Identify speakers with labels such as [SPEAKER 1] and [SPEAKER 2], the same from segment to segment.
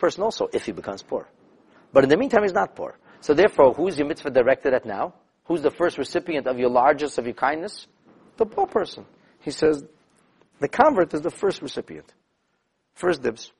[SPEAKER 1] person also if he becomes poor. But in the meantime, he's not poor. So therefore, who's your mitzvah directed at now? Who's the first recipient of your largesse, of your kindness? The poor person. He says, the convert is the first recipient. First dibs.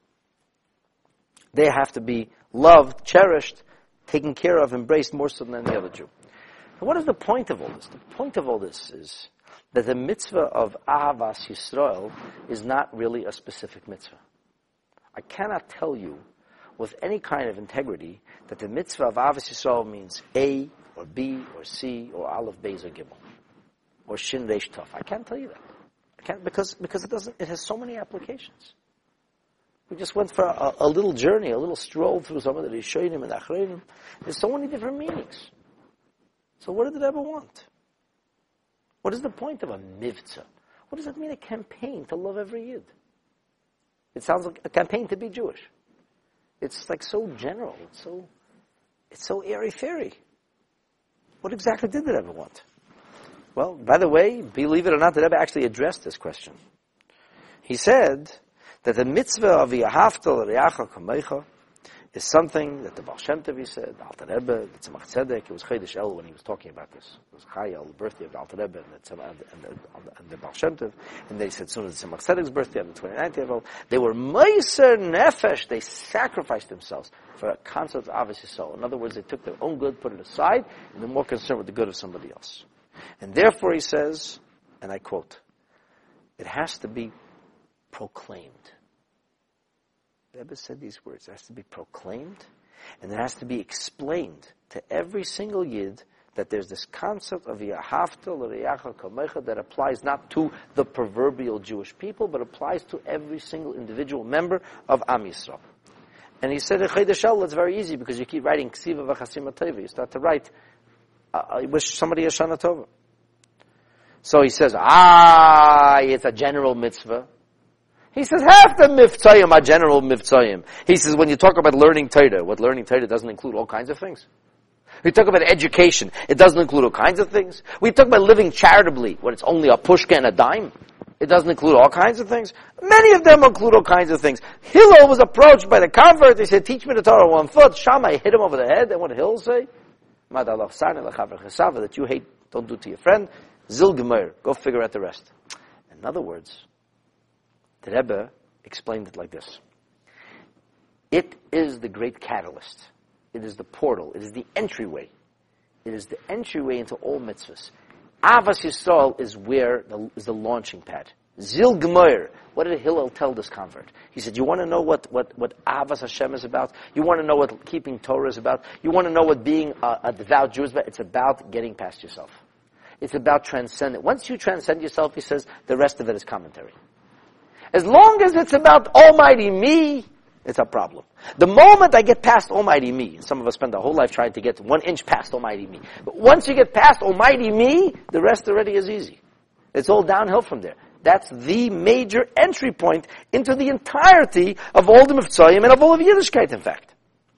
[SPEAKER 1] They have to be loved, cherished, taken care of, embraced more so than any other Jew. And what is the point of all this? The point of all this is that the mitzvah of Ahavas Yisrael is not really a specific mitzvah. I cannot tell you with any kind of integrity that the mitzvah of Ahavas Yisrael means A or B or C or Aleph, Beis or Gimel or Shin, Reish, Tov. I can't tell you that. I can't because it has so many applications. We just went for a little journey, a little stroll through some of the Rishonim and Achreinim. There's so many different meanings. So what did the Rebbe want? What is the point of a mivtza? What does that mean, a campaign to love every Yid? It sounds like a campaign to be Jewish. It's like so general. It's so airy-fairy. What exactly did the Rebbe want? Well, by the way, believe it or not, the Rebbe actually addressed this question. He said that the mitzvah of Yahavta l'reacha kamecha is something that the Baal Shem Tov said, the Alter Rebbe, the Tzemach Tzedek. It was Chodesh El when he was talking about this. It was Chayil, the birthday of the Alter Rebbe and the Baal Shem Tov. And they said soon as the Tzemach Tzedek's birthday on the 29th of El, they were Meiser Nefesh. They sacrificed themselves for a concept of Ahavas Yisrael. In other words, they took their own good, put it aside, and they're more concerned with the good of somebody else. And therefore he says, and I quote, it has to be proclaimed. The Rebbe said these words. It has to be proclaimed, and it has to be explained to every single Yid that there's this concept of Yahavta l'reacha kamecha that applies not to the proverbial Jewish people, but applies to every single individual member of Am Yisrael. And he said, Chodesh El, it's very easy because you keep writing Ksiva v'chasima tova. You start to write, I wish somebody a Shana Tova. So he says, it's a general mitzvah. He says, half the mivtzayim are general mivtzayim. He says, when you talk about learning Torah, what learning Torah doesn't include all kinds of things. We talk about education, it doesn't include all kinds of things. We talk about living charitably, when it's only a pushka and a dime. It doesn't include all kinds of things. Many of them include all kinds of things. Hillel was approached by the convert. He said, teach me the Torah 1 foot. Shammai hit him over the head. And what did Hillel say? That you hate, don't do to your friend. Zil Gemer, go figure out the rest. In other words, the Rebbe explained it like this. It is the great catalyst. It is the portal. It is the entryway. It is the entryway into all mitzvahs. Ahavas Yisrael is is the launching pad. Zil Gemer. What did Hillel tell this convert? He said, you want to know what Ahavas Hashem is about? You want to know what keeping Torah is about? You want to know what being a devout Jew is about? It's about getting past yourself. It's about transcending. Once you transcend yourself, he says, the rest of it is commentary. As long as it's about Almighty Me, it's a problem. The moment I get past Almighty Me, and some of us spend our whole life trying to get 1 inch past Almighty Me. But once you get past Almighty Me, the rest already is easy. It's all downhill from there. That's the major entry point into the entirety of all the Mivtzayim and of all of Yiddishkeit, in fact.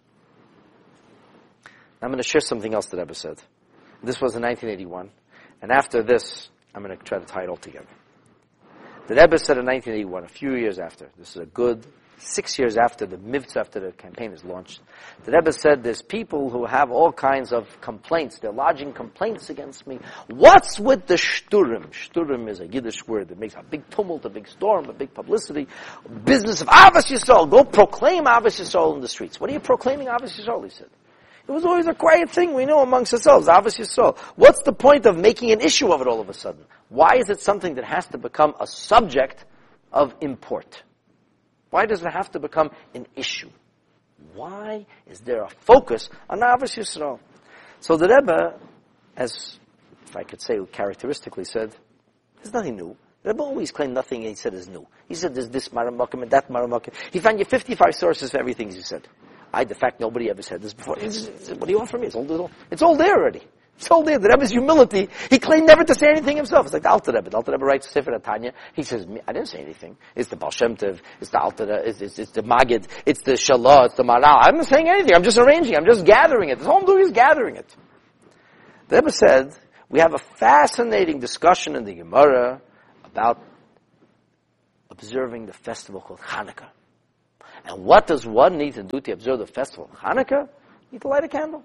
[SPEAKER 1] I'm going to share something else that Rebbe said. This was in 1981. And after this, I'm going to try to tie it all together. The Rebbe said in 1981, a few years after, this is a good 6 years after the Mivtza, after the campaign is launched, the Rebbe said there's people who have all kinds of complaints. They're lodging complaints against me. What's with the shturim? Shturim is a Yiddish word that makes a big tumult, a big storm, a big publicity. Business of Ahavas Yisrael. Go proclaim Ahavas Yisrael in the streets. What are you proclaiming Ahavas Yisrael, he said. It was always a quiet thing we know amongst ourselves, Ahavas Yisrael. What's the point of making an issue of it all of a sudden? Why is it something that has to become a subject of import? Why does it have to become an issue? Why is there a focus on Ahavas Yisrael? So the Rebbe, as if I could say characteristically said, there's nothing new. The Rebbe always claimed nothing he said is new. He said there's this maramakim and that maramakim. He found you 55 sources for everything he said. The fact nobody ever said this before. What do you want from me? It's all there already. It's all there. The Rebbe's humility. He claimed never to say anything himself. It's like the Alter Rebbe. The Alter Rebbe writes Sefer Tanya. He says, I didn't say anything. It's the Baal Shem Tov. It's the Alter Rebbe. It's the Magid. It's the Shalah. It's the Maral. I'm not saying anything. I'm just arranging. I'm just gathering it. That's all I'm doing is gathering it. The Rebbe said, we have a fascinating discussion in the Gemara about observing the festival called Hanukkah. And what does one need to do to observe the festival of Hanukkah? You need to light a candle.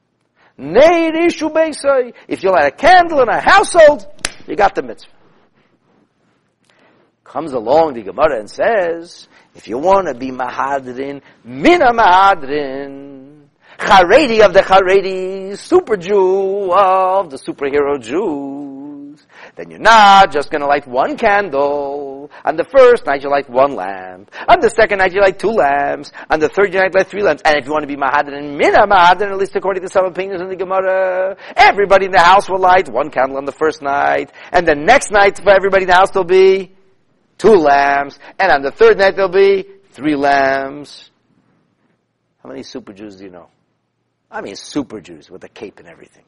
[SPEAKER 1] If you light a candle in a household, you got the mitzvah. Comes along the Gemara and says, if you want to be Mahadrin, Mina Mahadrin, Haredi of the Haredis, Super Jew of the superhero Jews, then you're not just going to light one candle. On the first night you light one lamp. On the second night you light 2 lamps. On the third night you light 3 lamps. And if you want to be Mahadrin, Mina Mahadrin, at least according to some opinions in the Gemara, everybody in the house will light 1 candle on the first night. And the next night for everybody in the house there'll be 2 lamps. And on the third night there'll be 3 lamps. How many super Jews do you know? I mean super Jews with a cape and everything.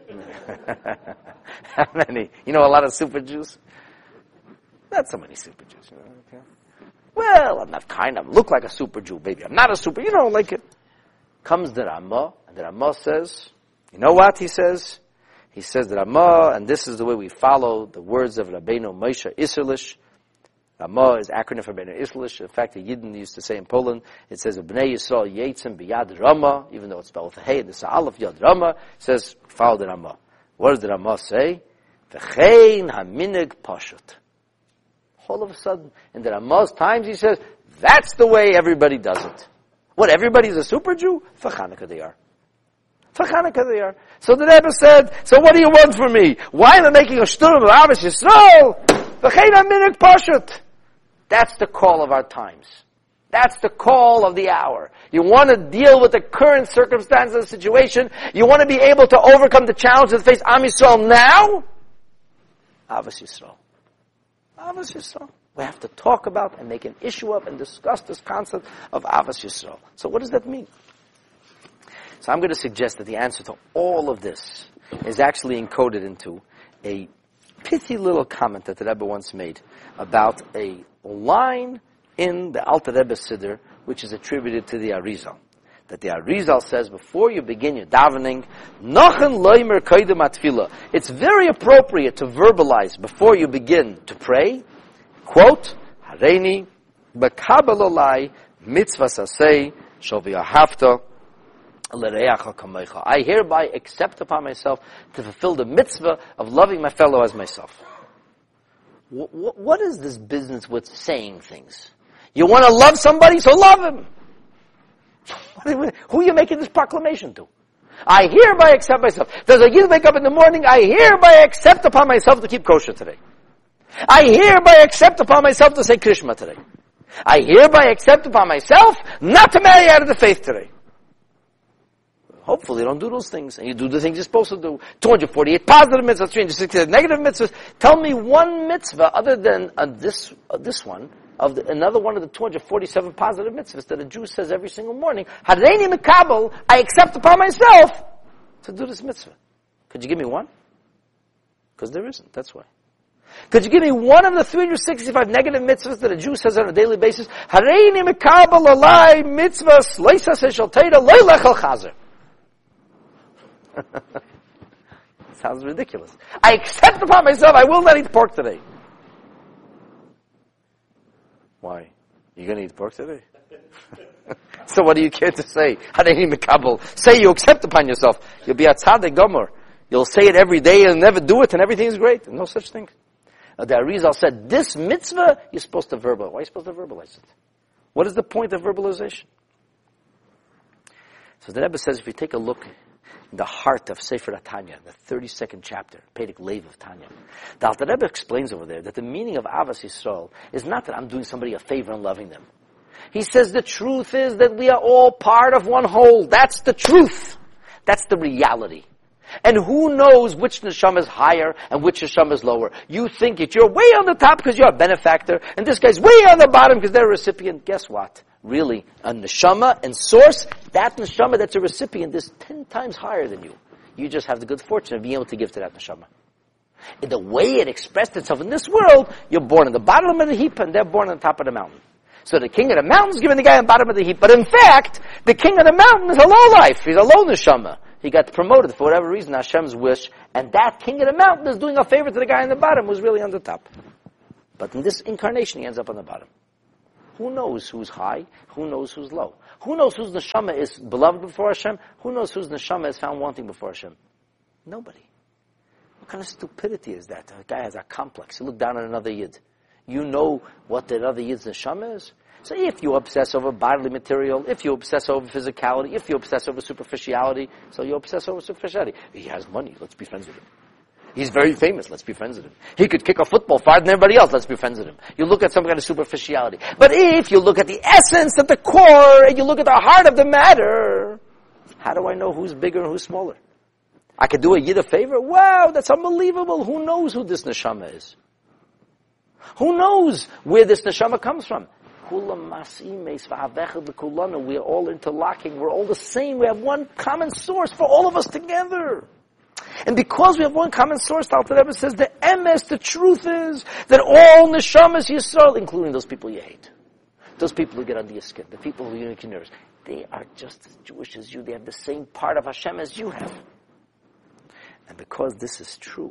[SPEAKER 1] How many? You know a lot of super Jews? Not so many super Jews. You know, okay. Well, I'm not kind of look like a super Jew, baby. I'm not a super, like it. Comes the Ramah, and the Ramah says, you know what he says? He says the Ramah, and this is the way we follow the words of Rabbeinu Moshe Isserlish. Ramah is acronym for Rabbeinu Isserlish. In fact, the Yidden used to say in Poland, it says, Bnei Yisrael Yetzim B'yad Ramah, even though it's spelled with a hey, and it's a aleph Yad Ramah, it says, follow the Ramah. What does the Ramah say? V'chein haminig pashut. All of a sudden, in the Ramah's times, he says, that's the way everybody does it. What, everybody's a super Jew? For Hanukkah they are. For Hanukkah they are. So the Rebbe said, so what do you want from me? Why am I making a shturm of Avos Yisrael? V'chein haminig pashut. That's the call of our times. That's the call of the hour. You want to deal with the current circumstances of the situation. You want to be able to overcome the challenge that face Am Yisrael now? Avos Yisrael. Avos Yisrael. We have to talk about and make an issue of and discuss this concept of Avos Yisrael. So what does that mean? So I'm going to suggest that the answer to all of this is actually encoded into a pithy little comment that the Rebbe once made about a line in the Alter Rebbe Siddur, which is attributed to the Arizal. That the Arizal says, before you begin your davening, Nochen loimer koydem atfila. It's very appropriate to verbalize before you begin to pray, quote, Hareini bekabel olai mitzvah sasei shalviyahavta l'reacha kamecha. I hereby accept upon myself to fulfill the mitzvah of loving my fellow as myself. What is this business with saying things? You want to love somebody, so love him. Who are you making this proclamation to? I hereby accept myself. Does a Yid wake up in the morning? I hereby accept upon myself to keep kosher today. I hereby accept upon myself to say Krishma today. I hereby accept upon myself not to marry out of the faith today. Hopefully you don't do those things, and you do the things you're supposed to do. 248 positive mitzvahs, 360 negative mitzvahs. Tell me one mitzvah other than this one, another one of the 247 positive mitzvahs that a Jew says every single morning. Hareini mekabel, I accept upon myself to do this mitzvah. Could you give me one? Because there isn't, that's why. Could you give me one of the 365 negative mitzvahs that a Jew says on a daily basis? Hareini mekabel alai mitzvahs leisa seshal teira leilech al chazer. Sounds ridiculous. I accept upon myself I will not eat pork today. Why? You're going to eat pork today? So what do you care to say? Hareini mekabel. Say you accept upon yourself. You'll be a tzaddik gomer. You'll say it every day and never do it and everything's great. No such thing. The Arizal said, this mitzvah you're supposed to verbalize. Why are you supposed to verbalize it? What is the point of verbalization? So the Rebbe says if you take a look in the heart of Sefer Tanya, the 32nd chapter, Perek Lev of Tanya, the Alter Rebbe explains over there that the meaning of Avos Yisrael is not that I'm doing somebody a favor and loving them. He says the truth is that we are all part of one whole. That's the truth. That's the reality. And who knows which neshama is higher and which neshama is lower? You think it. You're way on the top because you're a benefactor, and this guy's way on the bottom because they're a recipient. Guess what? Really, a neshama and source, that neshama that's a recipient is 10 times higher than you. You just have the good fortune of being able to give to that neshama. In the way it expressed itself in this world, you're born on the bottom of the heap and they're born on the top of the mountain. So the king of the mountain is giving the guy on the bottom of the heap. But in fact, the king of the mountain is a low life. He's a low neshama. He got promoted for whatever reason, Hashem's wish. And that king of the mountain is doing a favor to the guy on the bottom who's really on the top. But in this incarnation, he ends up on the bottom. Who knows who's high? Who knows who's low? Who knows whose neshama is beloved before Hashem? Who knows whose neshama is found wanting before Hashem? Nobody. What kind of stupidity is that? A guy has a complex. You look down on another yid. You know what the other yid's neshama is? So if you obsess over bodily material, if you obsess over physicality, if you obsess over superficiality, so you obsess over superficiality. He has money, let's be friends with him. He's very famous, let's be friends with him. He could kick a football farther than everybody else, let's be friends with him. You look at some kind of superficiality. But if you look at the essence, at the core, and you look at the heart of the matter, how do I know who's bigger and who's smaller? I could do a yid a favor? Wow, that's unbelievable. Who knows who this neshama is? Who knows where this neshama comes from? We're all interlocking. We're all the same. We have one common source for all of us together. And because we have one common source, the Alter Rebbe says, the emes, the truth is that all neshamas Yisrael, including those people you hate, those people who get under your skin, the people who make you nervous, they are just as Jewish as you. They have the same part of Hashem as you have. And because this is true,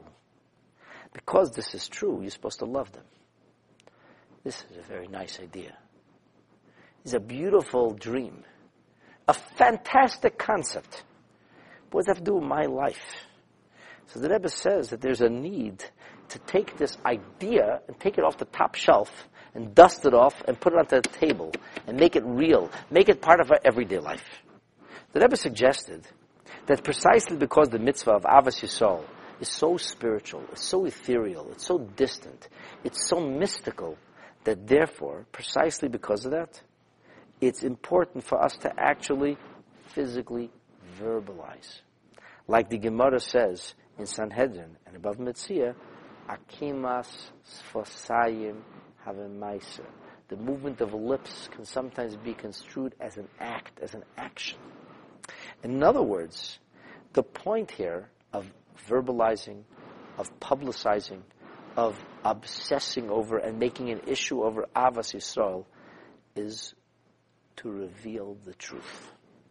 [SPEAKER 1] you're supposed to love them. This is a very nice idea. It's a beautiful dream. A fantastic concept. What does that have to do with my life? So the Rebbe says that there's a need to take this idea and take it off the top shelf and dust it off and put it onto the table and make it real. Make it part of our everyday life. The Rebbe suggested that precisely because the mitzvah of Avas Yisrael is so spiritual, it's so ethereal, it's so distant, it's so mystical, that therefore, precisely because of that, it's important for us to actually physically verbalize. Like the Gemara says in Sanhedrin and above Metzia, Akimas Sfosayim Havemaisa. The movement of lips can sometimes be construed as an act, as an action. In other words, the point here of verbalizing, of publicizing, of obsessing over and making an issue over Avas Yisrael is to reveal the truth.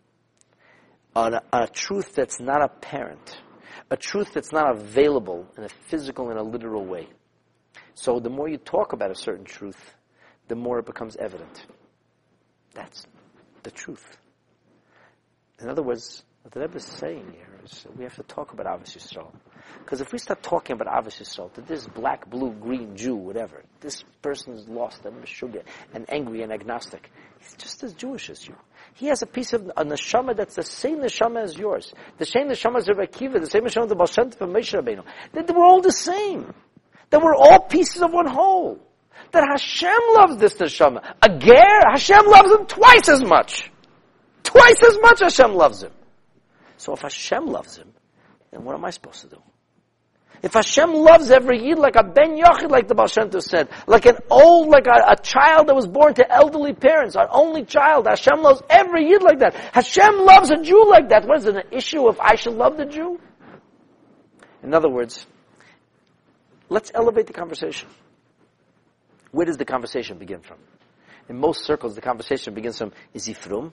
[SPEAKER 1] A truth that's not apparent. A truth that's not available in a physical and a literal way. So the more you talk about a certain truth, the more it becomes evident. That's the truth. In other words, what the Rebbe is saying here is we have to talk about Avos Yisrael. Because if we start talking about Avos Yisrael, that this black, blue, green Jew, whatever, this person is lost and sugar and angry and agnostic, he's just as Jewish as you. He has a piece of a neshama that's the same neshama as yours. The same neshama as Rebbe Akiva, the same neshama as the Baal Shem Tov and Moshe Rabbeinu. That we're all the same. That we're all pieces of one whole. That Hashem loves this neshama. A ger, Hashem loves him twice as much. Twice as much Hashem loves him. So if Hashem loves him, then what am I supposed to do? If Hashem loves every Yid like a Ben Yochid, like the Baal Shem Tov said, like an old, like a child that was born to elderly parents, an only child, Hashem loves every Yid like that. Hashem loves a Jew like that. What is it, an issue if I should love the Jew? In other words, let's elevate the conversation. Where does the conversation begin from? In most circles, the conversation begins from, is he frum?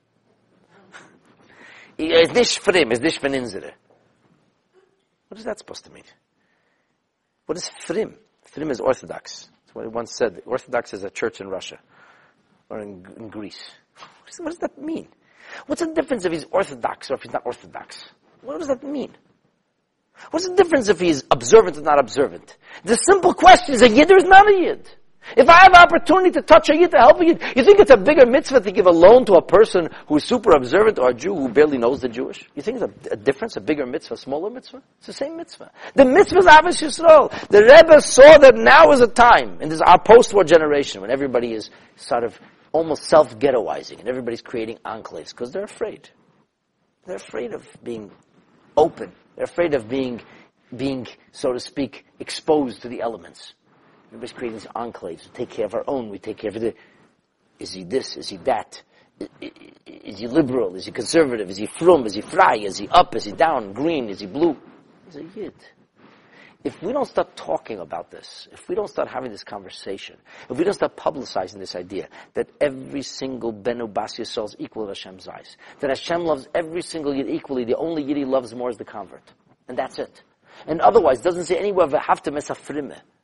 [SPEAKER 1] Is this frim? Is this v'ninzere? What is that supposed to mean? What is frim? Frim is Orthodox. That's what he once said. Orthodox is a church in Russia or in Greece. What does that mean? What's the difference if he's Orthodox or if he's not Orthodox? What does that mean? What's the difference if he's observant or not observant? The simple question is a Yid or is not a Yid? If I have an opportunity to touch a Yid, to help a Yid, you think it's a bigger mitzvah to give a loan to a person who is super observant or a Jew who barely knows the Jewish? You think it's a difference, a bigger mitzvah, a smaller mitzvah? It's the same mitzvah. The mitzvah is Avos Yisrael. The Rebbe saw that now is a time, in this our post-war generation, when everybody is sort of almost self-ghettoizing and everybody's creating enclaves because they're afraid. They're afraid of being open. They're afraid of being, so to speak, exposed to the elements. Everybody's creating these enclaves. We take care of our own. We take care of it. Is he this? Is he that? Is he liberal? Is he conservative? Is he frum? Is he fry? Is he up? Is he down? Green? Is he blue? He's a Yid. If we don't start talking about this, if we don't start having this conversation, if we don't start publicizing this idea that every single Benu Bas Yisrael is equal in Hashem's eyes, that Hashem loves every single Yid equally, the only Yid he loves more is the convert. And that's it. And otherwise, it doesn't say anywhere, v'havta mesafrimeh.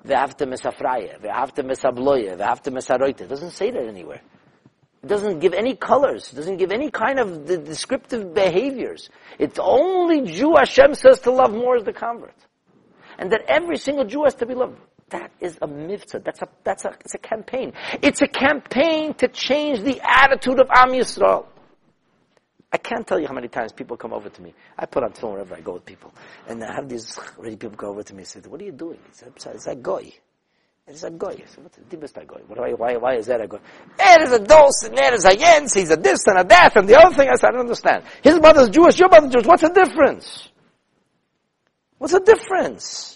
[SPEAKER 1] ve'afta mesafraya, ve'afta mesabloya, ve'afta mesaroita. It doesn't say that anywhere. It doesn't give any colors. It doesn't give any kind of the descriptive behaviors. It's only Jew Hashem says to love more is the convert. And that every single Jew has to be loved. That is a mitzvah. It's a campaign. It's a campaign to change the attitude of Am Yisrael. I can't tell you how many times people come over to me. I put on film wherever I go with people. And I have these ready people go over to me and say, what are you doing? He said, it's a goy. It's a goy. I said, what's the best goy? Why is that a goy? There is a dos, and there is a yens, he's a this and a that, and the other thing. I said, I don't understand. His mother's Jewish, your mother's Jewish. What's the difference? What's the difference?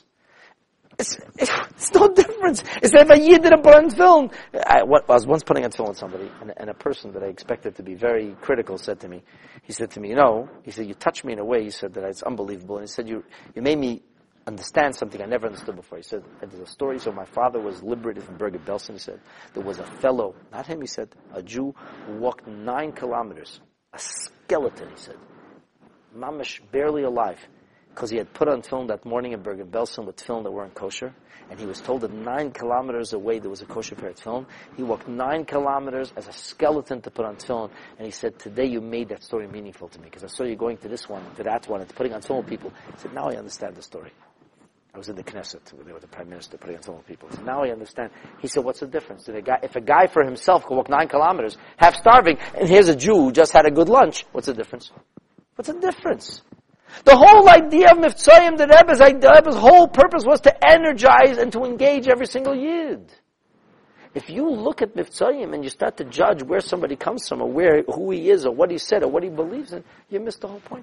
[SPEAKER 1] It's no difference. It's if a Yid did a burn film. I was once putting on film with somebody, and a person that I expected to be very critical said to me, he said, you touched me in a way, he said, that it's unbelievable. And he said, you made me understand something I never understood before. He said, there's a story, so my father was liberated from Bergen-Belsen. He said, there was a fellow, not him, he said, a Jew who walked 9 kilometers, a skeleton, he said, mamish, barely alive, because he had put on film that morning in Bergen-Belsen with film that weren't kosher, and he was told that 9 kilometers away there was a kosher paired film. He walked 9 kilometers as a skeleton to put on film, and he said, today you made that story meaningful to me, because I saw you going to this one, to that one, and putting on film with people. He said, now I understand the story. I was in the Knesset with the Prime Minister putting on film with people. So now I understand. He said, what's the difference? If a guy for himself could walk 9 kilometers, half starving, and here's a Jew who just had a good lunch, what's the difference? What's the difference? The whole idea of Mivtzoyim, the Rebbe's whole purpose was to energize and to engage every single Yid. If you look at Mivtzoyim and you start to judge where somebody comes from, or who he is, or what he said, or what he believes in, you miss the whole point.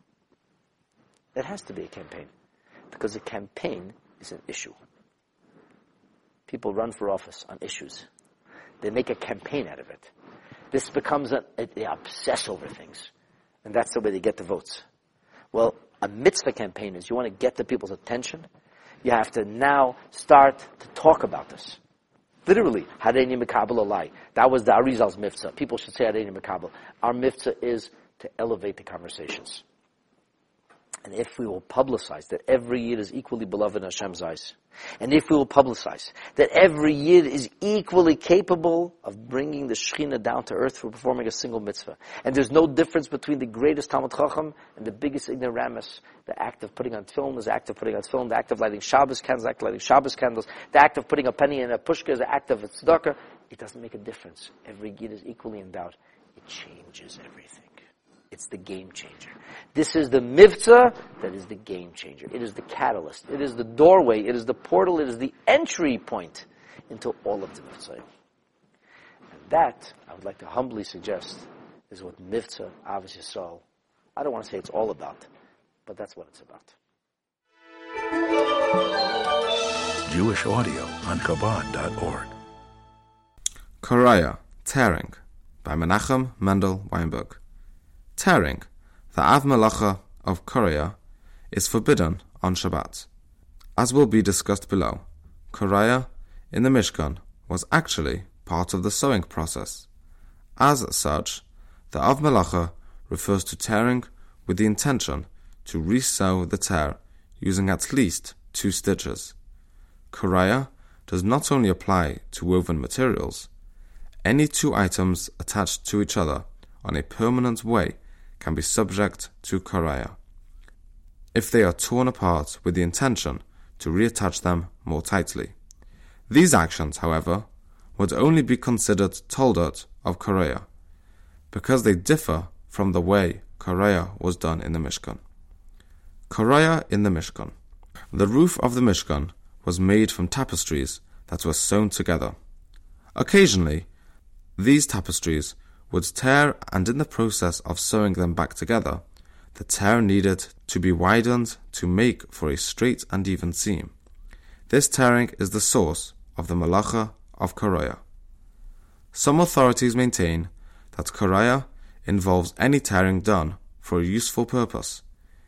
[SPEAKER 1] It has to be a campaign. Because a campaign is an issue. People run for office on issues. They make a campaign out of it. This becomes they obsess over things. And that's the way they get the votes. Well, a mitzvah campaign is you want to get the people's attention. You have to now start to talk about this. Literally, Hareini Mekabel Alai. That was the Arizal's mitzvah. People should say Hareini Mekabel. Our mitzvah is to elevate the conversations. And if we will publicize that every Yid is equally beloved in Hashem's eyes, and if we will publicize that every Yid is equally capable of bringing the Shekhinah down to earth for performing a single mitzvah, and there's no difference between the greatest Talmud Chacham and the biggest ignoramus, the act of putting on film is the act of putting on film, the act of lighting Shabbos candles, the act of lighting Shabbos candles, the act of putting a penny in a pushka is the act of a tzedakah, it doesn't make a difference. Every Yid is equally endowed. It changes everything. It's the game changer. This is the mitzvah that is the game changer. It is the catalyst. It is the doorway. It is the portal. It is the entry point into all of the mitzvah. And that, I would like to humbly suggest, is what mitzvah Avos Yisrael, I don't want to say it's all about, but that's what it's about.
[SPEAKER 2] Jewish audio on Chabad.org.
[SPEAKER 3] Koraya, Tearing, by Menachem Mendel Weinberg. Tearing, the Av Melacha of Koraya, is forbidden on Shabbat. As will be discussed below, Koraya in the Mishkan was actually part of the sewing process. As such, the Av Melacha refers to tearing with the intention to resew the tear using at least 2 stitches. Koraya does not only apply to woven materials. Any 2 items attached to each other on a permanent way can be subject to koraya, if they are torn apart with the intention to reattach them more tightly. These actions, however, would only be considered toldot of koraya, because they differ from the way koraya was done in the Mishkan. Koraya in the Mishkan. The roof of the Mishkan was made from tapestries that were sewn together. Occasionally, these tapestries would tear, and in the process of sewing them back together, the tear needed to be widened to make for a straight and even seam. This tearing is the source of the Malacha of Koraya. Some authorities maintain that Koraya involves any tearing done for a useful purpose,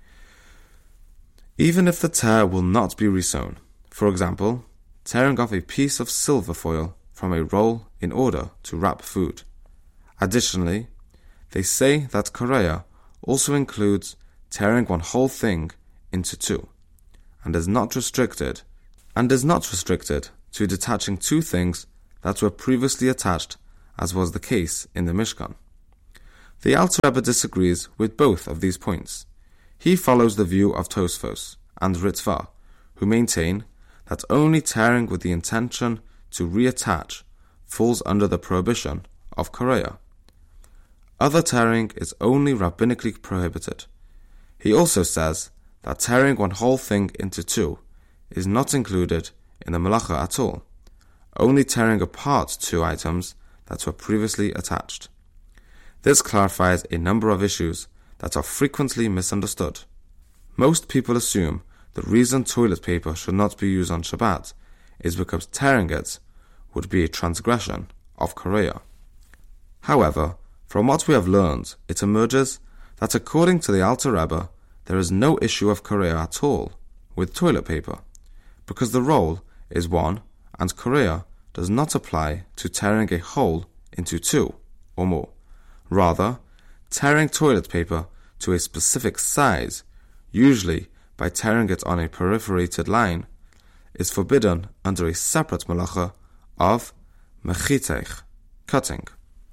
[SPEAKER 3] even if the tear will not be resewn. For example, tearing off a piece of silver foil from a roll in order to wrap food. Additionally, they say that Koraya also includes tearing one whole thing into 2, and is not restricted and is not restricted to detaching two things that were previously attached, as was the case in the Mishkan. The Alter Rebbe disagrees with both of these points. He follows the view of Tosfos and Ritva, who maintain that only tearing with the intention to reattach falls under the prohibition of Korea. Other tearing is only rabbinically prohibited. He also says that tearing one whole thing into two is not included in the melacha at all, only tearing apart two items that were previously attached. This clarifies a number of issues that are frequently misunderstood. Most people assume the reason toilet paper should not be used on Shabbat is because tearing it would be a transgression of Korea. However, from what we have learned, it emerges that according to the Alter Rebbe, there is no issue of Korea at all with toilet paper, because the roll is one and Korea does not apply to tearing a hole into two or more. Rather, tearing toilet paper to a specific size, usually by tearing it on a perforated line, is forbidden under a separate melacha of mechitech, cutting.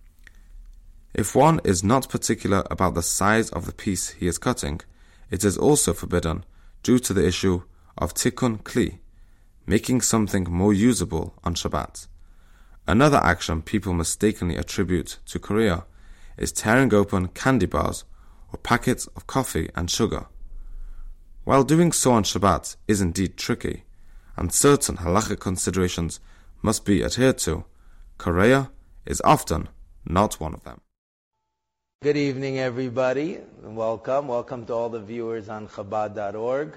[SPEAKER 3] If one is not particular about the size of the piece he is cutting, it is also forbidden due to the issue of tikkun kli, making something more usable on Shabbat. Another action people mistakenly attribute to Korea is tearing open candy bars or packets of coffee and sugar. While doing so on Shabbat is indeed tricky, and certain halachic considerations must be adhered to, Korea is often not one of them.
[SPEAKER 4] Good evening, everybody, and welcome. Welcome to all the viewers on Chabad.org.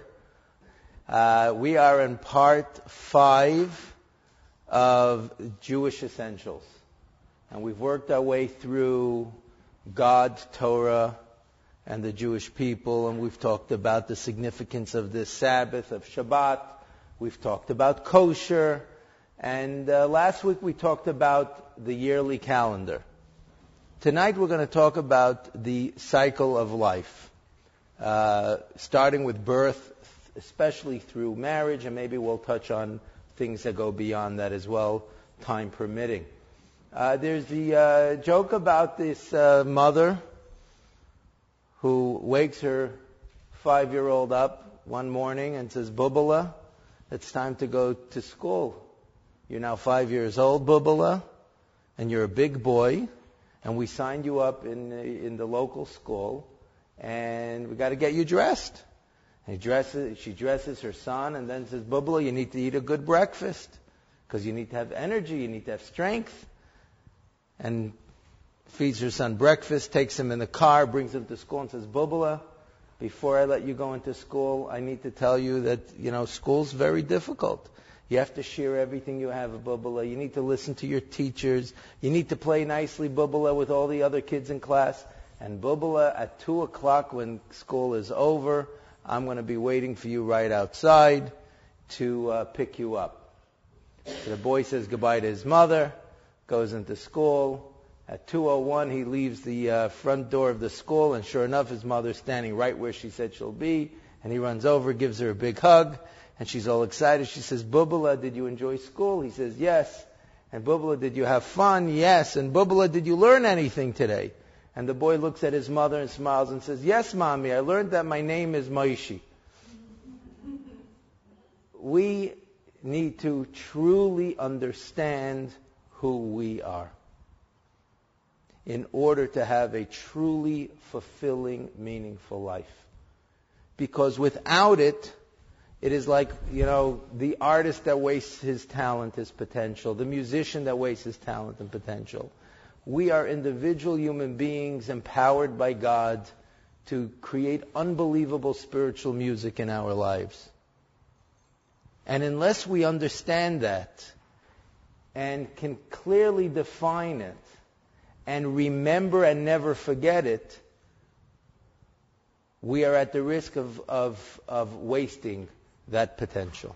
[SPEAKER 4] We are in part 5 of Jewish Essentials, and we've worked our way through God, Torah, and the Jewish people, and we've talked about the significance of this Sabbath, of Shabbat. We've talked about kosher, and last week we talked about the yearly calendar. Tonight we're going to talk about the cycle of life, starting with birth, especially through marriage, and maybe we'll touch on things that go beyond that as well, time permitting. There's the joke about this mother who wakes her 5-year-old up one morning and says, "Bubala, it's time to go to school. You're now 5 years old, Bubala, and you're a big boy, and we signed you up in the local school, and we got to get you dressed." And she dresses her son, and then says, "Bubala, you need to eat a good breakfast, because you need to have energy, you need to have strength." And feeds her son breakfast, takes him in the car, brings him to school, and says, "Bubala, before I let you go into school, I need to tell you that, school's very difficult. You have to share everything you have, Bubala. You need to listen to your teachers. You need to play nicely, Bubala, with all the other kids in class. And Bubala, at 2 o'clock when school is over, I'm going to be waiting for you right outside to pick you up." So the boy says goodbye to his mother, goes into school. At 2:01, he leaves the front door of the school, and sure enough, his mother's standing right where she said she'll be. And he runs over, gives her a big hug, and she's all excited. She says, "Bubala, did you enjoy school?" He says, "Yes." "And Bubala, did you have fun?" "Yes." "And Bubala, did you learn anything today?" And the boy looks at his mother and smiles and says, "Yes, Mommy, I learned that my name is Maishi." We need to truly understand who we are in order to have a truly fulfilling, meaningful life. Because without it, it is like, the artist that wastes his talent, his potential, the musician that wastes his talent and potential. We are individual human beings empowered by God to create unbelievable spiritual music in our lives. And unless we understand that and can clearly define it and remember and never forget it, we are at the risk of wasting that potential.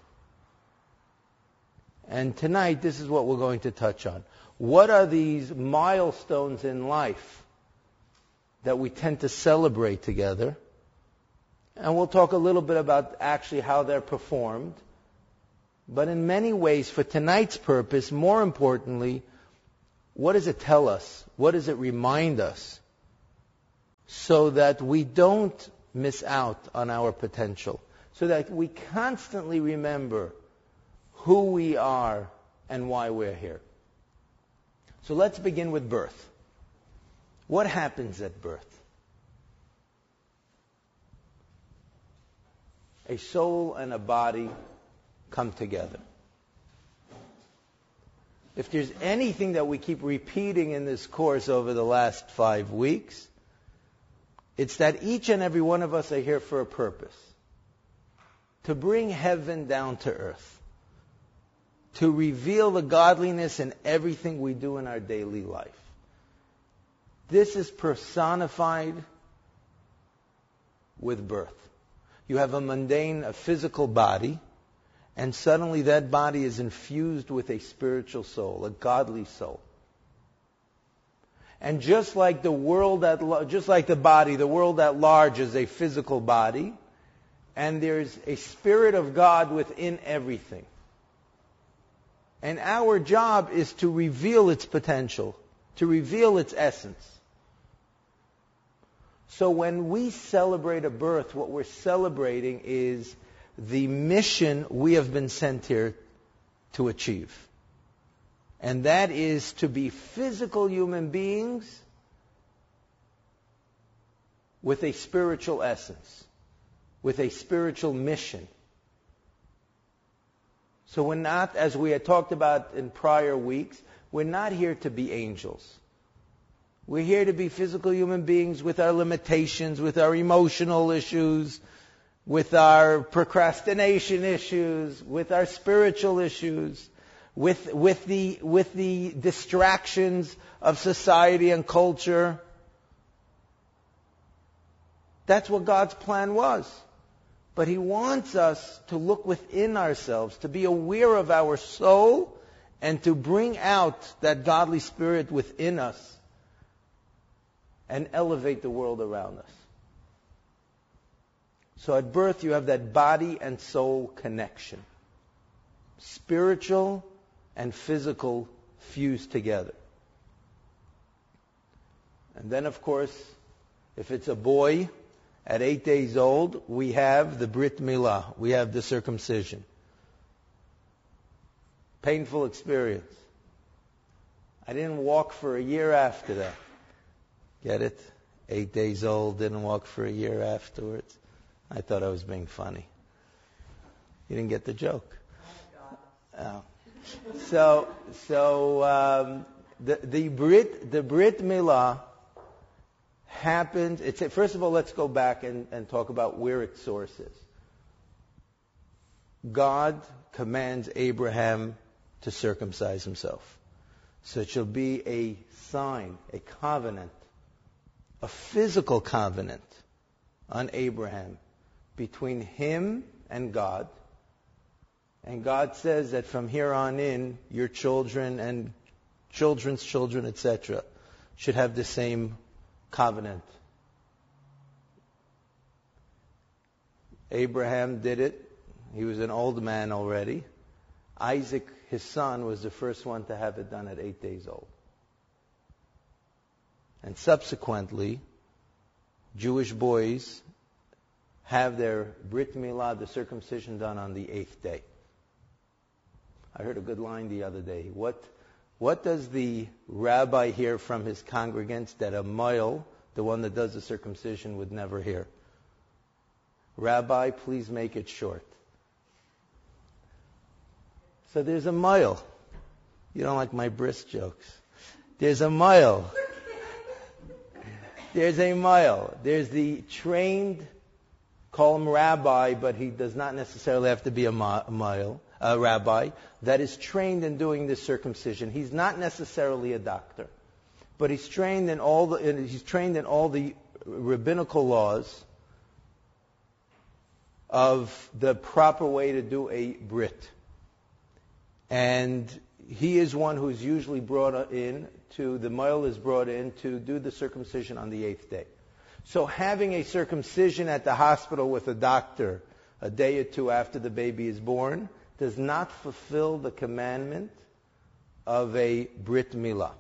[SPEAKER 4] And tonight, this is what we're going to touch on. What are these milestones in life that we tend to celebrate together? And we'll talk a little bit about actually how they're performed. But in many ways, for tonight's purpose, more importantly, what does it tell us? What does it remind us? So that we don't miss out on our potential. So that we constantly remember who we are and why we're here. So let's begin with birth. What happens at birth? A soul and a body come together. If there's anything that we keep repeating in this course over the last 5 weeks, it's that each and every one of us are here for a purpose. To bring heaven down to earth. To reveal the godliness in everything we do in our daily life. This is personified with birth. You have a mundane, a physical body, and suddenly that body is infused with a spiritual soul, a godly soul. And just like the world just like the body, the world at large is a physical body, and there's a Spirit of God within everything. And our job is to reveal its potential, to reveal its essence. So when we celebrate a birth, what we're celebrating is the mission we have been sent here to achieve. And that is to be physical human beings with a spiritual essence, with a spiritual mission. So we're not, as we had talked about in prior weeks, we're not here to be angels. We're here to be physical human beings with our limitations, with our emotional issues, with our procrastination issues, with our spiritual issues, with the distractions of society and culture. That's what God's plan was. But He wants us to look within ourselves, to be aware of our soul, and to bring out that godly spirit within us and elevate the world around us. So at birth you have that body and soul connection. Spiritual and physical fused together. And then of course, if it's a boy, at 8 days old, we have the Brit Milah. We have the circumcision. Painful experience. I didn't walk for a year after that. Get it? 8 days old, didn't walk for a year afterwards. I thought I was being funny. You didn't get the joke. Oh. So the Brit Milah happened. First of all, let's go back and talk about where its source is. God commands Abraham to circumcise himself. So it shall be a sign, a covenant, a physical covenant on Abraham between him and God. And God says that from here on in, your children and children's children, etc., should have the same covenant. Abraham did it. He was an old man already. Isaac, his son, was the first one to have it done at 8 days old. And subsequently, Jewish boys have their Brit Milah, the circumcision, done on the 8th day. I heard a good line the other day. What does the rabbi hear from his congregants that a moil, the one that does the circumcision, would never hear? Rabbi, please make it short. So there's a moil. You don't like my bris jokes. There's a moil. There's a moil. There's the trained, call him rabbi, but he does not necessarily have to be a rabbi, that is trained in doing this circumcision. He's not necessarily a doctor, but he's trained in all the rabbinical laws of the proper way to do a brit. And he is one who's usually brought in the moil is brought in to do the circumcision on the 8th day. So having a circumcision at the hospital with a doctor a day or two after the baby is born does not fulfill the commandment of a Brit Milah.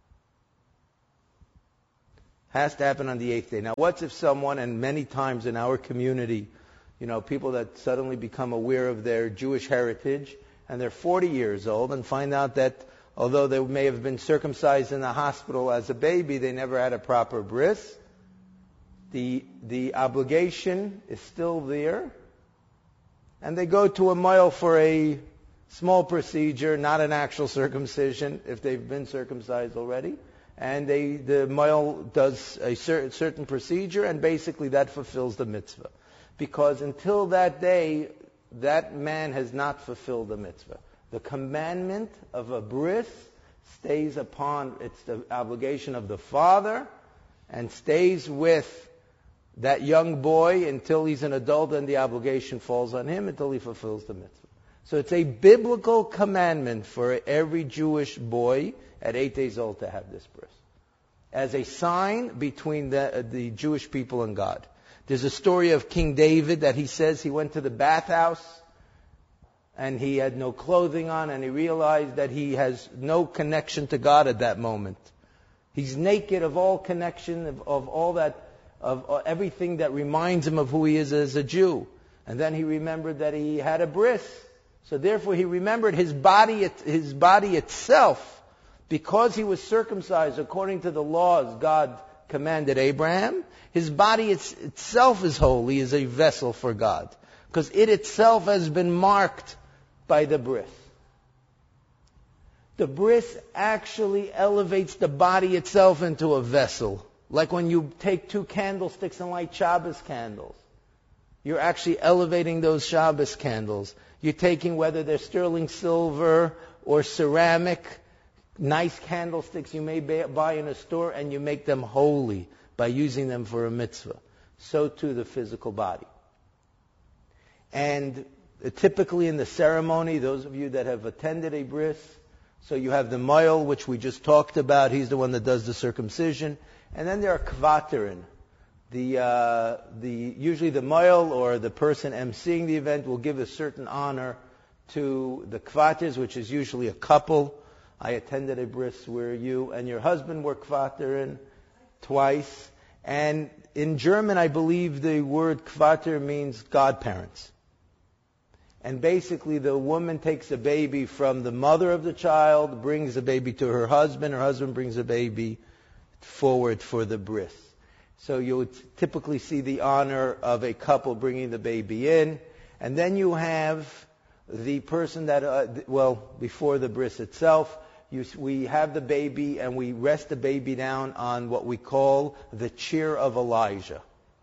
[SPEAKER 4] Has to happen on the 8th day. Now, what's if someone, and many times in our community, people that suddenly become aware of their Jewish heritage, and they're 40 years old, and find out that although they may have been circumcised in the hospital as a baby, they never had a proper bris. The obligation is still there, and they go to a mile for a small procedure, not an actual circumcision, if they've been circumcised already. And the male does a certain procedure, and basically that fulfills the mitzvah. Because until that day, that man has not fulfilled the mitzvah. The commandment of a bris stays upon, it's the obligation of the father, and stays with that young boy until he's an adult, and the obligation falls on him until he fulfills the mitzvah. So it's a biblical commandment for every Jewish boy at 8 days old to have this bris, as a sign between the Jewish people and God. There's a story of King David that he says he went to the bathhouse and he had no clothing on, and he realized that he has no connection to God at that moment. He's naked of all connection, of all that, of everything that reminds him of who he is as a Jew. And then he remembered that he had a bris. So therefore he remembered his body itself, because he was circumcised according to the laws God commanded Abraham. His body itself is holy, is a vessel for God, because it itself has been marked by the bris. The bris actually elevates the body itself into a vessel. Like when you take 2 candlesticks and light Shabbos candles. You're actually elevating those Shabbos candles. You're taking, whether they're sterling silver or ceramic, nice candlesticks you may buy in a store, and you make them holy by using them for a mitzvah. So too the physical body. And typically in the ceremony, those of you that have attended a bris, so you have the moel, which we just talked about. He's the one that does the circumcision. And then there are kvaterin. Usually the moel or the person emceeing the event will give a certain honor to the kvaters, which is usually a couple. I attended a bris where you and your husband were kvaterin twice. And in German, I believe the word kvater means godparents. And basically the woman takes a baby from the mother of the child, brings the baby to her husband brings the baby forward for the bris. So you would typically see the honor of a couple bringing the baby in. And then you have the person that, before the bris itself, we have the baby and we rest the baby down on what we call the chair of Elijah.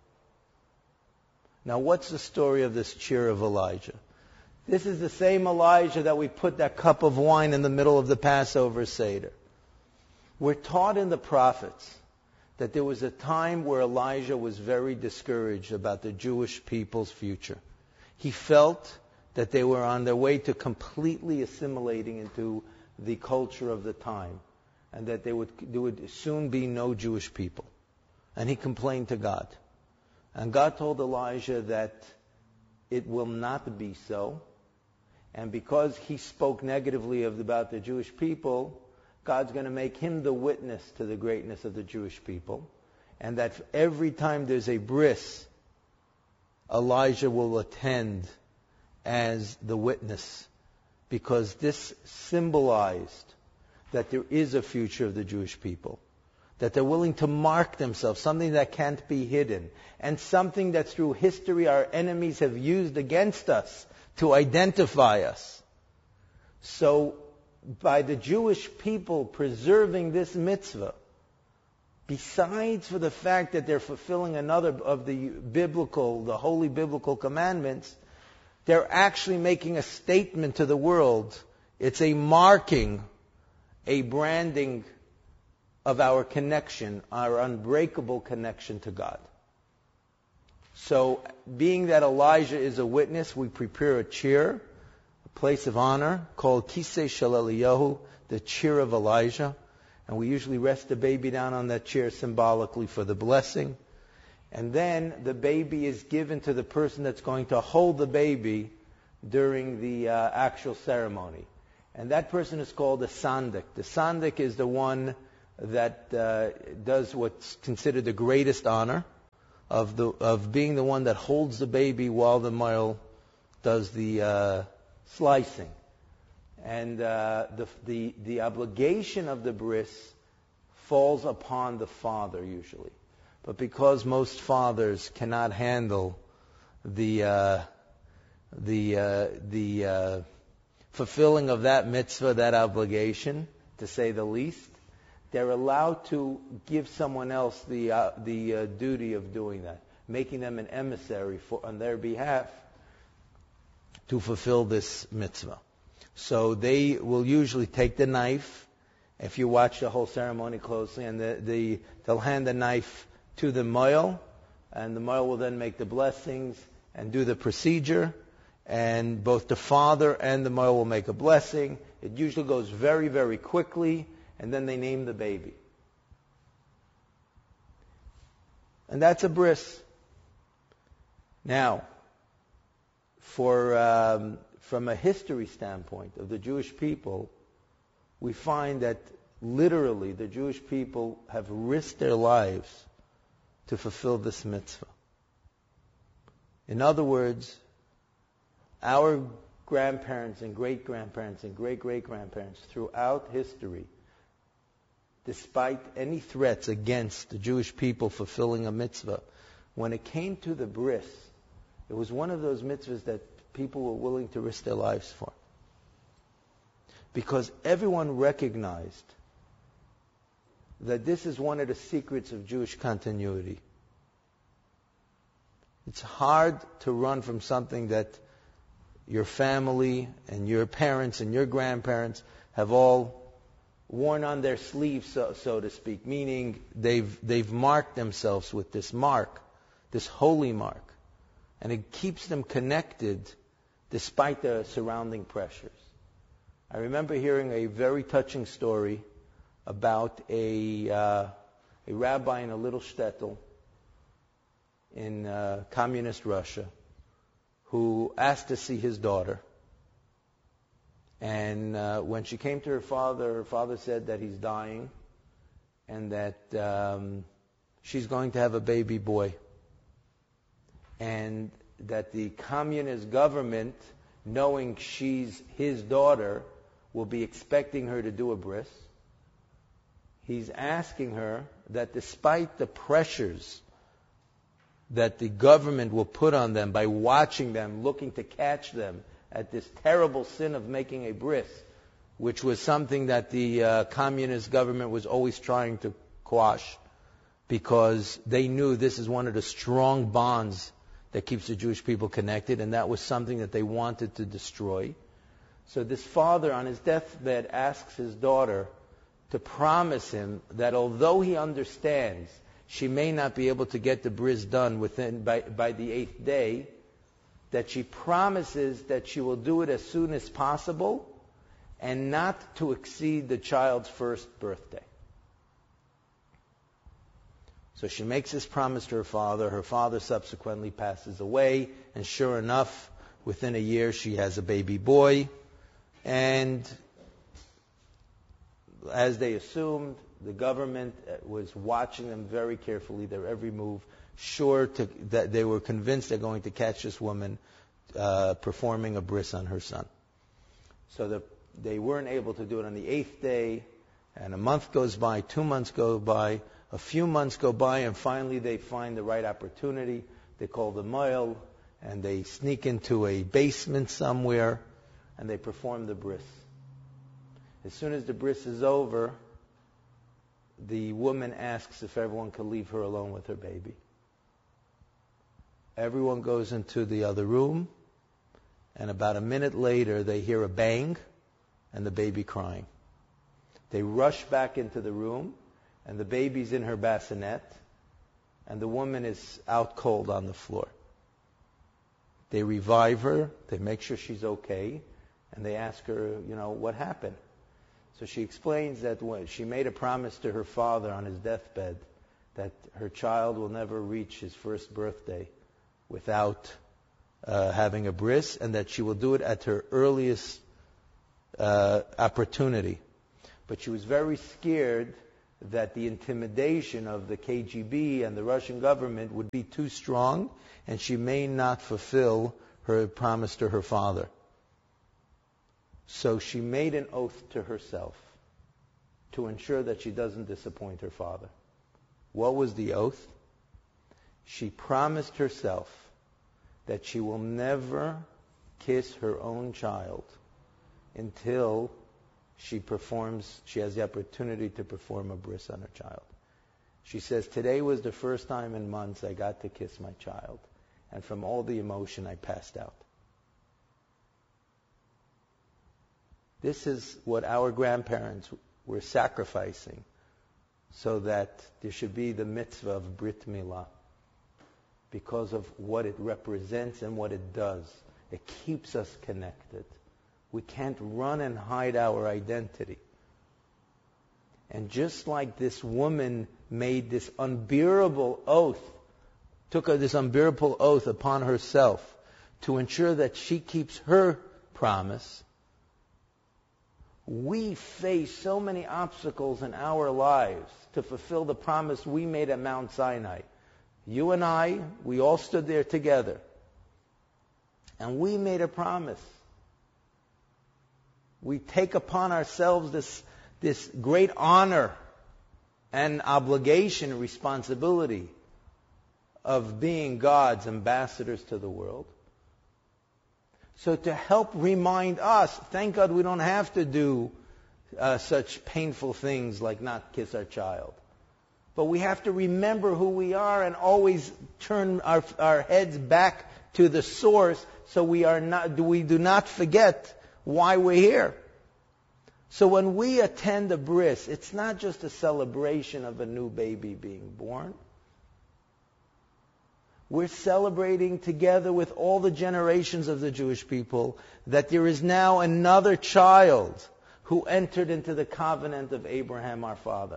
[SPEAKER 4] Now, what's the story of this chair of Elijah? This is the same Elijah that we put that cup of wine in the middle of the Passover Seder. We're taught in the prophets that there was a time where Elijah was very discouraged about the Jewish people's future. He felt that they were on their way to completely assimilating into the culture of the time, and that there would soon be no Jewish people. And he complained to God. And God told Elijah that it will not be so. And because he spoke negatively about the Jewish people, God's going to make him the witness to the greatness of the Jewish people. And that every time there's a bris, Elijah will attend as the witness. Because this symbolized that there is a future of the Jewish people. That they're willing to mark themselves, something that can't be hidden. And something that through history our enemies have used against us to identify us. So, by the Jewish people preserving this mitzvah, besides for the fact that they're fulfilling another of the holy biblical commandments, they're actually making a statement to the world. It's a marking, a branding of our connection, our unbreakable connection to God. So, being that Elijah is a witness, we prepare a chair, a place of honor, called Kisei Shel Eliyahu, the chair of Elijah. And we usually rest the baby down on that chair symbolically for the blessing. And then the baby is given to the person that's going to hold the baby during the actual ceremony. And that person is called a sandik. The sandik is the one that does what's considered the greatest honor of being the one that holds the baby while the male does the slicing. And the obligation of the bris falls upon the father usually. But because most fathers cannot handle the fulfilling of that mitzvah, that obligation, to say the least, they're allowed to give someone else the duty of doing that, making them an emissary on their behalf to fulfill this mitzvah. So they will usually take the knife, if you watch the whole ceremony closely, and they'll hand the knife to the moel, and the moel will then make the blessings and do the procedure, and both the father and the moel will make a blessing. It usually goes very, very quickly, and then they name the baby. And that's a bris. Now, from a history standpoint of the Jewish people, we find that literally the Jewish people have risked their lives to fulfill this mitzvah. In other words, our grandparents and great-grandparents and great-great-grandparents throughout history, despite any threats against the Jewish people fulfilling a mitzvah, when it came to the bris, it was one of those mitzvahs that people were willing to risk their lives for. Because everyone recognized that this is one of the secrets of Jewish continuity. It's hard to run from something that your family and your parents and your grandparents have all worn on their sleeves, so to speak, meaning they've marked themselves with this mark, this holy mark. And it keeps them connected despite the surrounding pressures. I remember hearing a very touching story about a rabbi in a little shtetl in communist Russia who asked to see his daughter. And when she came to her father said that he's dying and that she's going to have a baby boy. And that the communist government, knowing she's his daughter, will be expecting her to do a bris. He's asking her that despite the pressures that the government will put on them by watching them, looking to catch them at this terrible sin of making a bris, which was something that the communist government was always trying to quash, because they knew this is one of the strong bonds that keeps the Jewish people connected, and that was something that they wanted to destroy. So this father on his deathbed asks his daughter to promise him that although he understands she may not be able to get the bris done by the 8th day, that she promises that she will do it as soon as possible and not to exceed the child's first birthday. So she makes this promise to her father. Her father subsequently passes away, and sure enough, within a year she has a baby boy. And as they assumed, the government was watching them very carefully, their every move, that they were convinced they're going to catch this woman performing a bris on her son. So they weren't able to do it on the 8th day, and a month goes by, 2 months go by, a few months go by, and finally they find the right opportunity. They call the moel, and they sneak into a basement somewhere, and they perform the bris. As soon as the bris is over, the woman asks if everyone can leave her alone with her baby. Everyone goes into the other room, and about a minute later they hear a bang and the baby crying. They rush back into the room, and the baby's in her bassinet, and the woman is out cold on the floor. They revive her, they make sure she's okay, and they ask her, what happened? So she explains that she made a promise to her father on his deathbed that her child will never reach his first birthday without having a bris, and that she will do it at her earliest opportunity. But she was very scared that the intimidation of the KGB and the Russian government would be too strong, and she may not fulfill her promise to her father. So she made an oath to herself to ensure that she doesn't disappoint her father. What was the oath? She promised herself that she will never kiss her own child until she has the opportunity to perform a bris on her child. She says, today was the first time in months I got to kiss my child, and from all the emotion I passed out. This is what our grandparents were sacrificing so that there should be the mitzvah of Brit Milah, because of what it represents and what it does. It keeps us connected. We can't run and hide our identity. And just like this woman made this unbearable oath, took this unbearable oath upon herself to ensure that she keeps her promise, we face so many obstacles in our lives to fulfill the promise we made at Mount Sinai. You and I, we all stood there together. And we made a promise. We take upon ourselves this great honor and obligation, responsibility of being God's ambassadors to the world. So to help remind us, thank God we don't have to do such painful things like not kiss our child. But we have to remember who we are and always turn our heads back to the source so we do not forget why we're here. So when we attend a bris, it's not just a celebration of a new baby being born. We're celebrating together with all the generations of the Jewish people that there is now another child who entered into the covenant of Abraham, our father.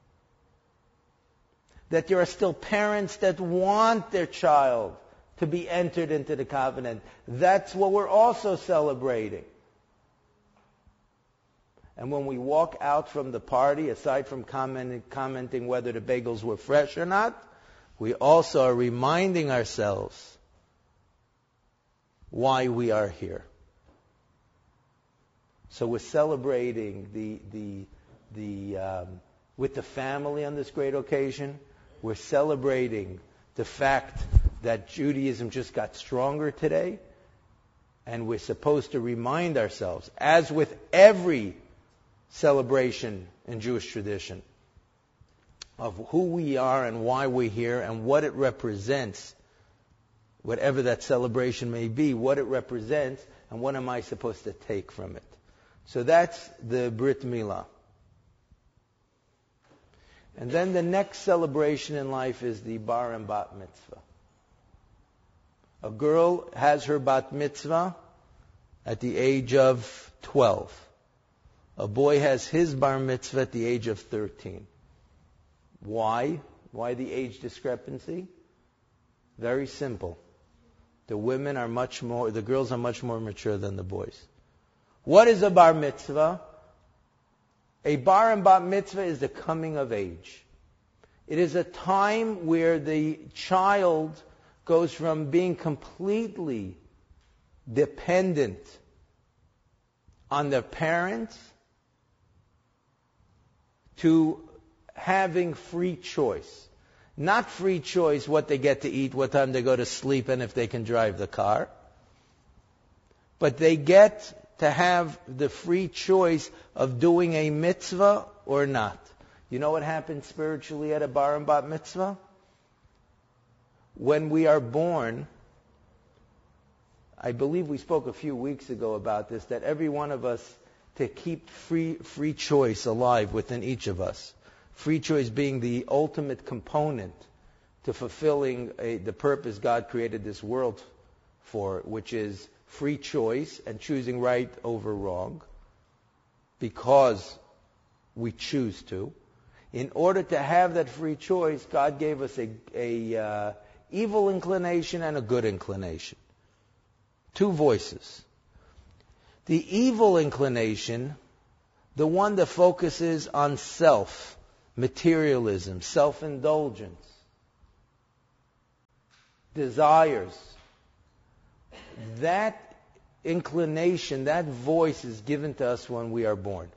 [SPEAKER 4] That there are still parents that want their child to be entered into the covenant. That's what we're also celebrating. And when we walk out from the party, aside from commenting whether the bagels were fresh or not, we also are reminding ourselves why we are here. So we're celebrating with the family on this great occasion. We're celebrating the fact that Judaism just got stronger today. And we're supposed to remind ourselves, as with every celebration in Jewish tradition, of who we are and why we're here and what it represents, whatever that celebration may be, what it represents, and what am I supposed to take from it. So that's the Brit Milah. And then the next celebration in life is the Bar and Bat Mitzvah. A girl has her Bat Mitzvah at the age of 12. A boy has his Bar Mitzvah at the age of 13. Why? Why the age discrepancy? Very simple. The girls are much more mature than the boys. What is a Bar Mitzvah? A Bar and Bat Mitzvah is the coming of age. It is a time where the child goes from being completely dependent on their parents to having free choice. Not free choice what they get to eat, what time they go to sleep, and if they can drive the car. But they get to have the free choice of doing a mitzvah or not. You know what happens spiritually at a Bar and Bat Mitzvah? When we are born, I believe we spoke a few weeks ago about this, that every one of us, to keep free choice alive within each of us. Free choice being the ultimate component to fulfilling the purpose God created this world for, which is free choice and choosing right over wrong, because we choose to. In order to have that free choice, God gave us a evil inclination and a good inclination. Two voices. The evil inclination, the one that focuses on self, materialism, self-indulgence, desires, that inclination, that voice is given to us when we are born.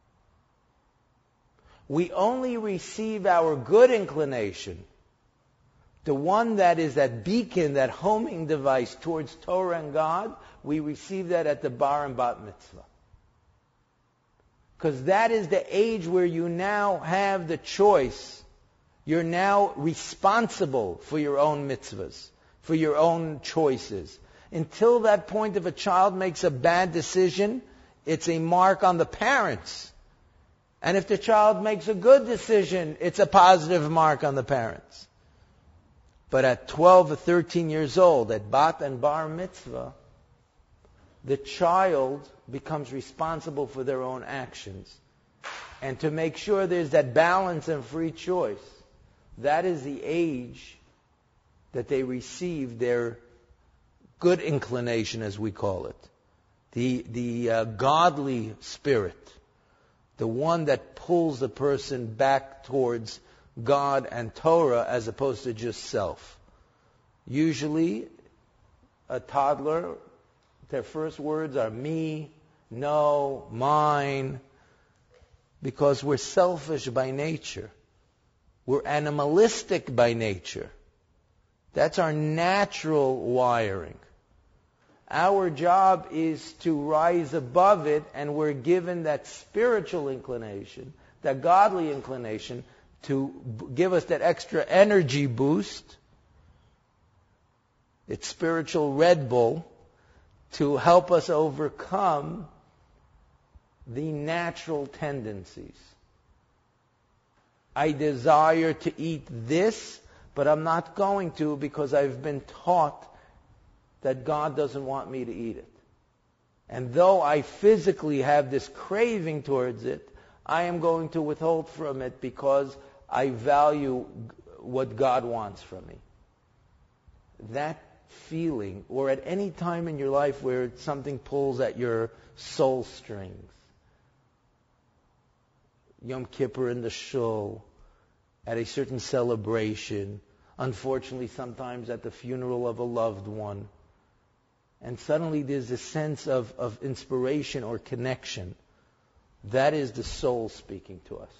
[SPEAKER 4] We only receive our good inclination, the one that is that beacon, that homing device towards Torah and God, we receive that at the bar and bat mitzvah. Because that is the age where you now have the choice. You're now responsible for your own mitzvahs, for your own choices. Until that point, if a child makes a bad decision, it's a mark on the parents. And if the child makes a good decision, it's a positive mark on the parents. But at 12 or 13 years old, at bat and bar mitzvah, the child becomes responsible for their own actions. And to make sure there's that balance and free choice, that is the age that they receive their good inclination, as we call it. The godly spirit. The one that pulls the person back towards God and Torah as opposed to just self. Usually, a toddler, their first words are me, no, mine, because we're selfish by nature. We're animalistic by nature. That's our natural wiring. Our job is to rise above it, and we're given that spiritual inclination, that godly inclination, to give us that extra energy boost. It's spiritual Red Bull to help us overcome the natural tendencies. I desire to eat this, but I'm not going to because I've been taught that God doesn't want me to eat it. And though I physically have this craving towards it, I am going to withhold from it because I value what God wants from me. That feeling, or at any time in your life where something pulls at your soul strings, Yom Kippur in the shul, at a certain celebration, unfortunately sometimes at the funeral of a loved one, and suddenly there's a sense of inspiration or connection. That is the soul speaking to us.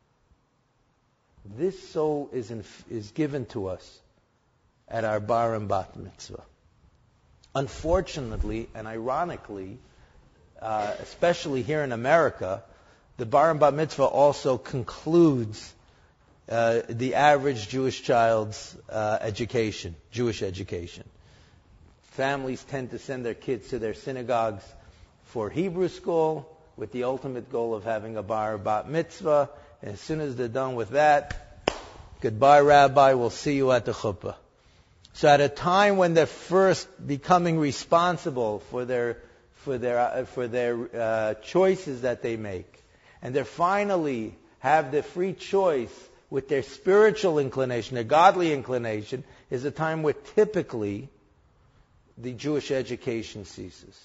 [SPEAKER 4] This soul is given to us at our bar and bat mitzvah. Unfortunately and ironically, especially here in America, the bar and bat mitzvah also concludes the average Jewish child's education, Jewish education. Families tend to send their kids to their synagogues for Hebrew school with the ultimate goal of having a bar bat mitzvah. And as soon as they're done with that, goodbye, Rabbi, we'll see you at the chuppah. So at a time when they're first becoming responsible for their choices that they make, and they finally have the free choice with their spiritual inclination, their godly inclination, is a time where typically the Jewish education ceases.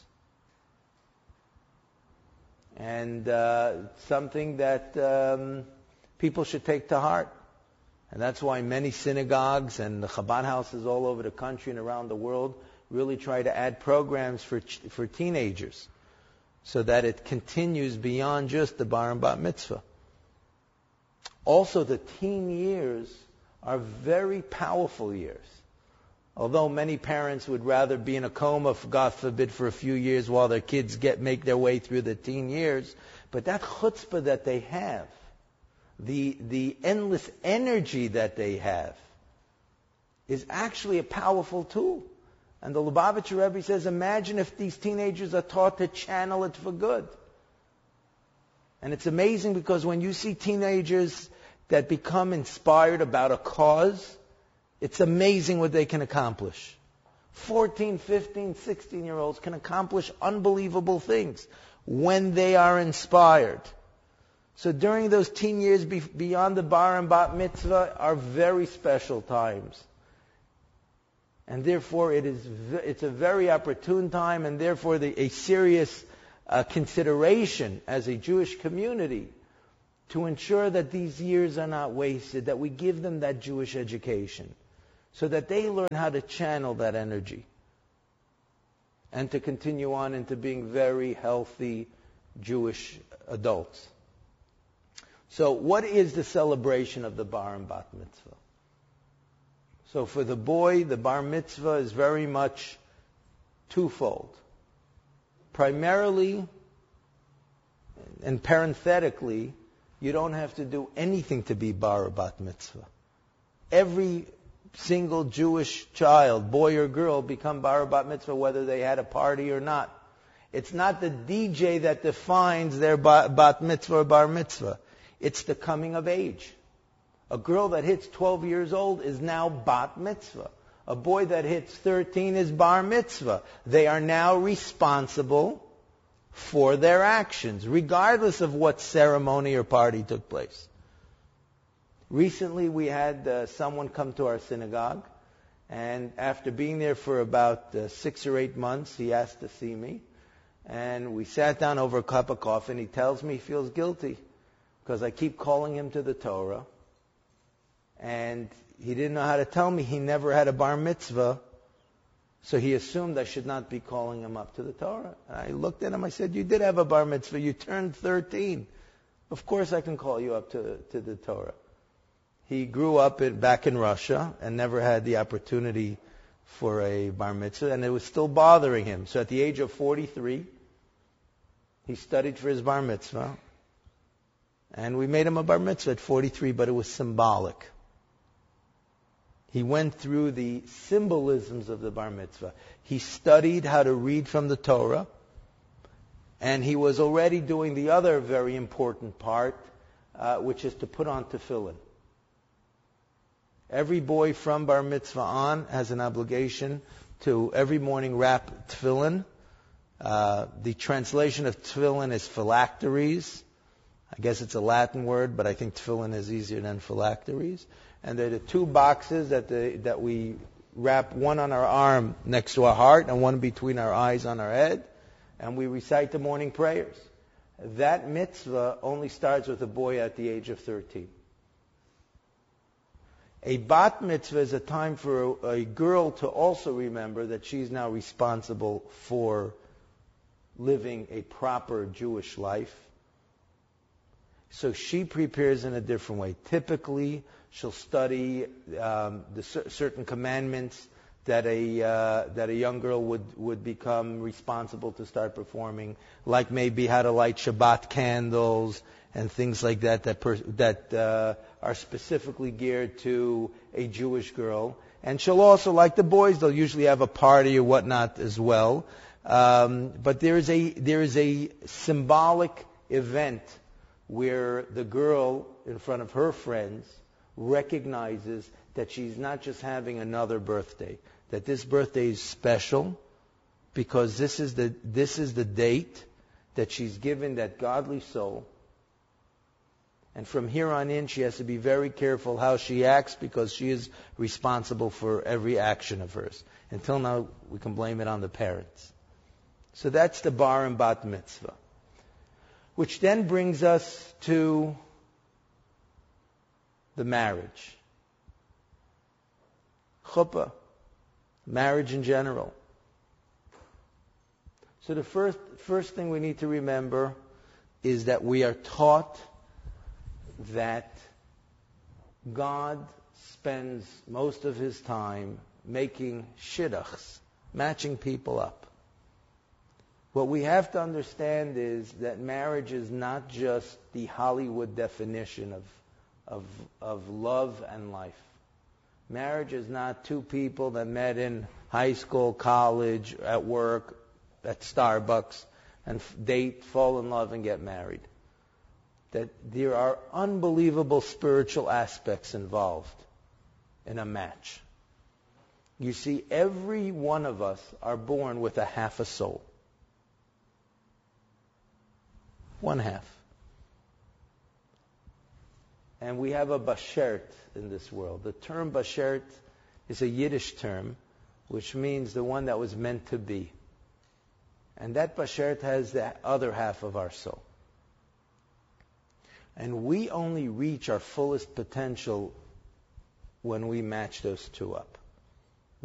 [SPEAKER 4] And something that people should take to heart. And that's why many synagogues and the Chabad houses all over the country and around the world really try to add programs for teenagers so that it continues beyond just the bar and bat mitzvah. Also, the teen years are very powerful years. Although many parents would rather be in a coma, God forbid, for a few years while their kids make their way through the teen years, but that chutzpah that they have, the endless energy that they have, is actually a powerful tool. And the Lubavitcher Rebbe says, imagine if these teenagers are taught to channel it for good. And it's amazing because when you see teenagers that become inspired about a cause, it's amazing what they can accomplish. 14, 15, 16-year-olds can accomplish unbelievable things when they are inspired. So during those teen years beyond the bar and bat mitzvah are very special times. And therefore it's a very opportune time, and therefore a serious consideration as a Jewish community to ensure that these years are not wasted, that we give them that Jewish education so that they learn how to channel that energy and to continue on into being very healthy Jewish adults. So what is the celebration of the bar and bat mitzvah? So for the boy, the bar mitzvah is very much twofold. Primarily and parenthetically, you don't have to do anything to be bar or bat mitzvah. Every single Jewish child, boy or girl, become bar or bat mitzvah whether they had a party or not. It's not the DJ that defines their bat mitzvah or bar mitzvah. It's the coming of age. A girl that hits 12 years old is now bat mitzvah. A boy that hits 13 is bar mitzvah. They are now responsible for their actions, regardless of what ceremony or party took place. Recently we had someone come to our synagogue, and after being there for about 6 or 8 months, he asked to see me. And we sat down over a cup of coffee, and he tells me he feels guilty because I keep calling him to the Torah. And he didn't know how to tell me he never had a bar mitzvah, so he assumed I should not be calling him up to the Torah. And I looked at him, I said, you did have a bar mitzvah, you turned 13. Of course I can call you up to the Torah. He grew up back in Russia and never had the opportunity for a bar mitzvah, and it was still bothering him. So at the age of 43, he studied for his bar mitzvah, and we made him a bar mitzvah at 43, but it was symbolic. He went through the symbolisms of the bar mitzvah. He studied how to read from the Torah, and he was already doing the other very important part, which is to put on tefillin. Every boy from bar mitzvah on has an obligation to every morning wrap tefillin. The translation of tefillin is phylacteries. I guess it's a Latin word, but I think tefillin is easier than phylacteries. And they're the 2 boxes that we wrap, one on our arm next to our heart and one between our eyes on our head, and we recite the morning prayers. That mitzvah only starts with a boy at the age of 13. A bat mitzvah is a time for a girl to also remember that she's now responsible for living a proper Jewish life. So she prepares in a different way. Typically, she'll study the certain commandments that a young girl would become responsible to start performing, like maybe how to light Shabbat candles and things like that are specifically geared to a Jewish girl. And she'll also, like the boys, they'll usually have a party or whatnot as well. But there is a symbolic event where the girl, in front of her friends, recognizes that she's not just having another birthday, that this birthday is special because this is the date that she's given that godly soul. And from here on in, she has to be very careful how she acts because she is responsible for every action of hers. Until now, we can blame it on the parents. So that's the bar and bat mitzvah. Which then brings us to the marriage. Chuppah. Marriage in general. So the first thing we need to remember is that we are taught that God spends most of His time making shidduchs, matching people up. What we have to understand is that marriage is not just the Hollywood definition of love and life. Marriage is not 2 people that met in high school, college, at work, at Starbucks, and date, fall in love, and get married. That there are unbelievable spiritual aspects involved in a match. You see, every one of us are born with a half a soul. 1/2. And we have a bashert in this world. The term bashert is a Yiddish term which means the one that was meant to be. And that Bashert has the other half of our soul. And we only reach our fullest potential when we match those two up.